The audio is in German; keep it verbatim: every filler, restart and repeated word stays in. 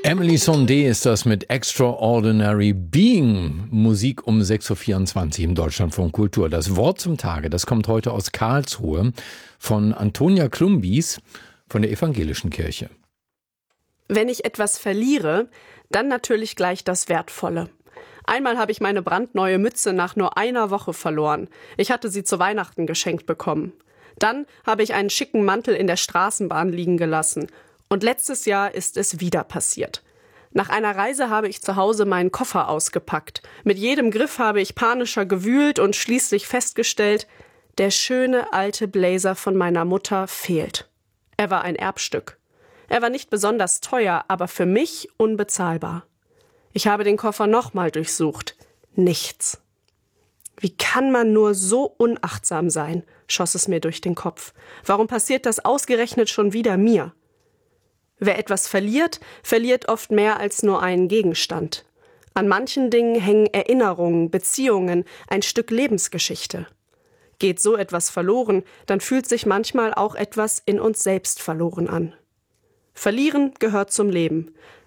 Emily Sondé ist das mit Extraordinary Being. Musik um sechs Uhr vierundzwanzig im Deutschlandfunk Kultur. Das Wort zum Tage, das kommt heute aus Karlsruhe von Antonia Klumbis von der Evangelischen Kirche. Wenn ich etwas verliere, dann natürlich gleich das Wertvolle. Einmal habe ich meine brandneue Mütze nach nur einer Woche verloren. Ich hatte sie zu Weihnachten geschenkt bekommen. Dann habe ich einen schicken Mantel in der Straßenbahn liegen gelassen. Und letztes Jahr ist es wieder passiert. Nach einer Reise habe ich zu Hause meinen Koffer ausgepackt. Mit jedem Griff habe ich panischer gewühlt und schließlich festgestellt, der schöne alte Blazer von meiner Mutter fehlt. Er war ein Erbstück. Er war nicht besonders teuer, aber für mich unbezahlbar. Ich habe den Koffer nochmal durchsucht. Nichts. Wie kann man nur so unachtsam sein, schoss es mir durch den Kopf. Warum passiert das ausgerechnet schon wieder mir? Wer etwas verliert, verliert oft mehr als nur einen Gegenstand. An manchen Dingen hängen Erinnerungen, Beziehungen, ein Stück Lebensgeschichte. Geht so etwas verloren, dann fühlt sich manchmal auch etwas in uns selbst verloren an. Verlieren gehört zum Leben.